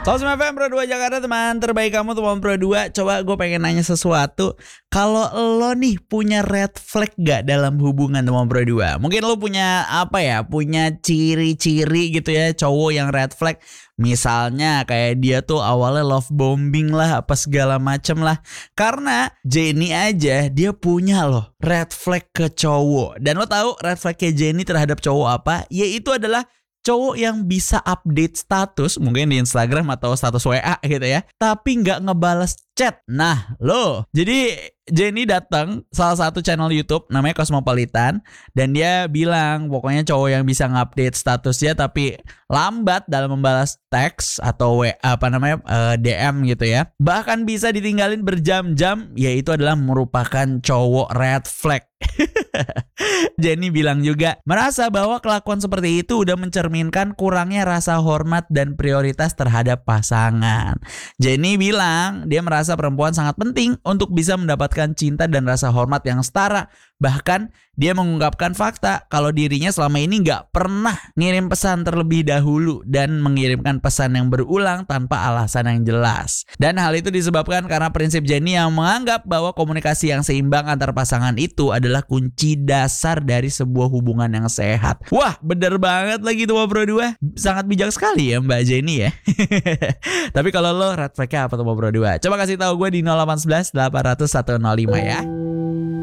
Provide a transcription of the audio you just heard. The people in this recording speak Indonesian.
105 FM Pro 2 Jakarta, teman terbaik kamu teman Pro 2. Coba gue pengen nanya sesuatu. Kalau lo nih punya red flag gak dalam hubungan teman Pro 2? Mungkin lo punya apa ya? Punya ciri-ciri gitu ya cowok yang red flag. Misalnya kayak dia tuh awalnya love bombing lah, apa segala macem lah. Karena Jenny aja dia punya loh red flag ke cowok. Dan lo tahu red flag ke Jenny terhadap cowok apa? Yaitu adalah cowok yang bisa update status mungkin di Instagram atau status WA gitu ya, tapi nggak ngebales chat. Nah lo, jadi Jenny datang salah satu channel YouTube namanya Cosmopolitan, dan dia bilang pokoknya cowok yang bisa ngupdate statusnya tapi lambat dalam membalas teks atau DM gitu ya, bahkan bisa ditinggalin berjam-jam, yaitu adalah merupakan cowok red flag. Jenny bilang juga merasa bahwa kelakuan seperti itu udah mencerminkan kurangnya rasa hormat dan prioritas terhadap pasangan. Jenny bilang dia merasa perempuan sangat penting untuk bisa mendapatkan cinta dan rasa hormat yang setara. Bahkan dia mengungkapkan fakta kalau dirinya selama ini gak pernah ngirim pesan terlebih dahulu dan mengirimkan pesan yang berulang tanpa alasan yang jelas. Dan hal itu disebabkan karena prinsip Jenny yang menganggap bahwa komunikasi yang seimbang antar pasangan itu adalah kunci dasar dari sebuah hubungan yang sehat. Wah, bener banget lagi tuh Bro 2. Sangat bijak sekali ya Mbak Jenny ya. Tapi kalau lo red flag-nya apa tuh Bro 2? Coba kasih tahu gue di 0811 800 105 ya.